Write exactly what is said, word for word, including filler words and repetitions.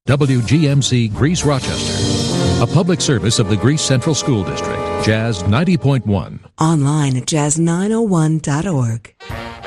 W G M C Greece Rochester, a public service of the Greece Central School District, Jazz ninety point one. Online at jazz nine oh one dot org.